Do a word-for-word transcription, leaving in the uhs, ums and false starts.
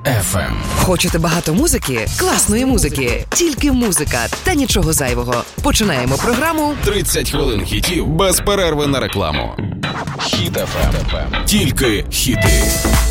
еф ем. Хочете багато музики? Класної музики. Тільки музика та нічого зайвого. Починаємо програму тридцять хвилин хітів без перерви на рекламу. Хіт еф ем. Тільки хіти.